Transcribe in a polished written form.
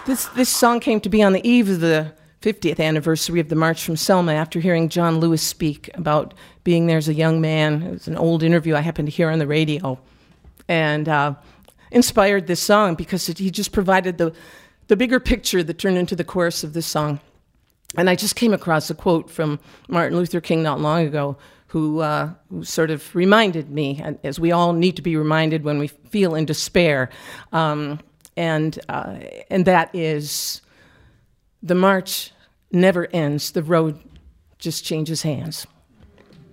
This song came to be on the eve of the 50th anniversary of the March from Selma after hearing John Lewis speak about being there as a young man. It was an old interview I happened to hear on the radio, and inspired this song because he just provided the bigger picture that turned into the chorus of this song. And I just came across a quote from Martin Luther King not long ago, who sort of reminded me, as we all need to be reminded when we feel in despair, and that is, the march never ends, the road just changes hands.